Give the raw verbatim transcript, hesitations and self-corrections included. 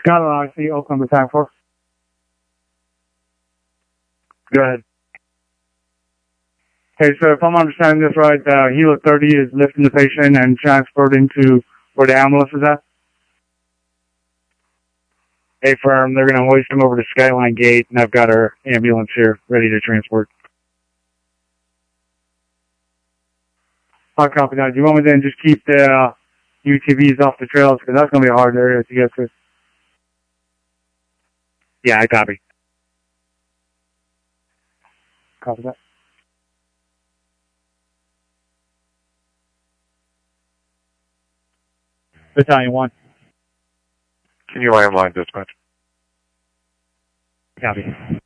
Scotland, I see Oakland Battalion Force. Go ahead. Okay, so if I'm understanding this right, uh, Helo thirty is lifting the patient and transporting to where the ambulance is at? Hey, firm, they're going to hoist him over to Skyline Gate, and I've got our ambulance here ready to transport. I'll copy that. Do you want me to then just keep the uh, U T Vs off the trails? Because that's going to be a hard area to get to. Yeah, I copy. Copy that. Battalion one. Can you line line dispatch? Copy.